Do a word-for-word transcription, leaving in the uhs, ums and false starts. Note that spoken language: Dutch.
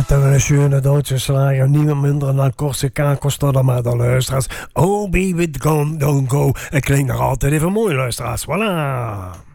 Wat een schöne Duitse slager. Niemand minder dan Corsica Costa met de luisteraars. Oh baby, don't go. Het klinkt nog altijd even mooi, luisteraars. Voilà.